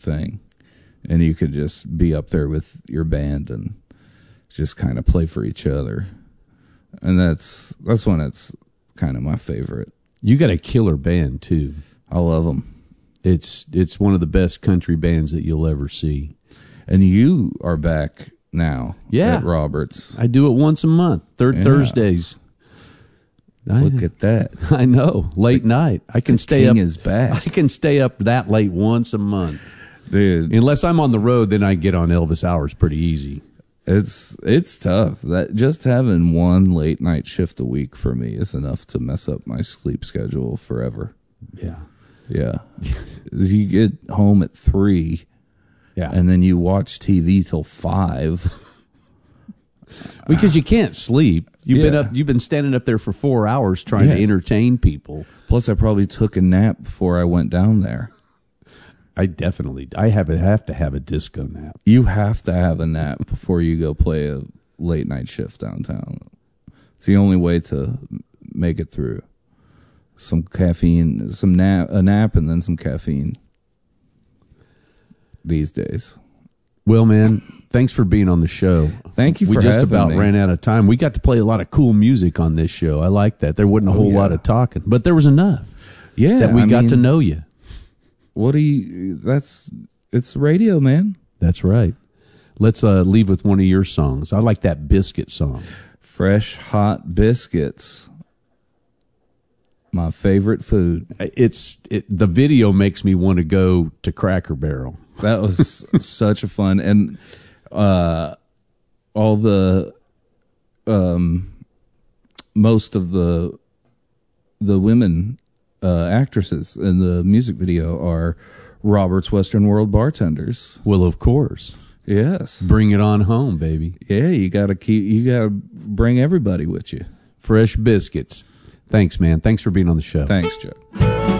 thing, and you could just be up there with your band and just kind of play for each other. And that's when it's kind of my favorite. You got a killer band too. I love them. It's one of the best country bands that you'll ever see. And you are back now at Roberts. I do it once a month, Thursdays. Look at that. I know. Late night. I can stay up. Is back. I can stay up that late once a month. Dude. Unless I'm on the road, then I get on Elvis Hours pretty easy. It's tough. That just having one late night shift a week for me is enough to mess up my sleep schedule forever. Yeah. Yeah. You get home at 3, and then you watch TV till 5. Because you can't sleep. You've been standing up there for 4 hours trying to entertain people. Plus I probably took a nap before I went down there. I have to have a disco nap. You have to have a nap before you go play a late night shift downtown. It's the only way to make it through. Some caffeine, a nap, and then some caffeine these days. Well, man, thanks for being on the show. Thank you for having me. We just about ran out of time. We got to play a lot of cool music on this show. I like that. There wasn't a whole lot of talking, but there was enough. Yeah, that we got to know you. It's radio, man. That's right. Let's leave with one of your songs. I like that biscuit song. Fresh hot biscuits. My favorite food. The video makes me want to go to Cracker Barrel. That was such a fun, and all the most of the women actresses in the music video are Robert's Western World bartenders. Well, of course. Yes. Bring it on home, baby. Yeah, you gotta bring everybody with you. Fresh biscuits. Thanks, man. Thanks for being on the show. Thanks, Chuck.